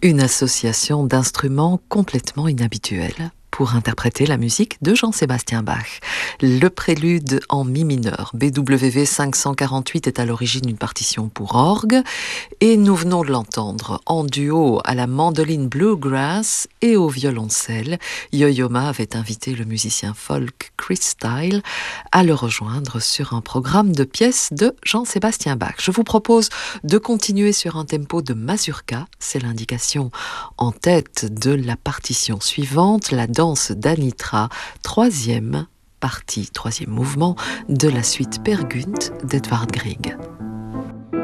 Une association d'instruments complètement inhabituelle pour interpréter la musique de Jean-Sébastien Bach. Le prélude en mi mineur, BWV 548, est à l'origine d'une partition pour orgue et nous venons de l'entendre en duo à la mandoline bluegrass et au violoncelle. Yo-Yo Ma avait invité le musicien folk Chris Style à le rejoindre sur un programme de pièces de Jean-Sébastien Bach. Je vous propose de continuer sur un tempo de mazurka, c'est l'indication en tête de la partition suivante, la danse d'Anitra, troisième partie, troisième mouvement de la suite Per Gynt d'Edvard Grieg.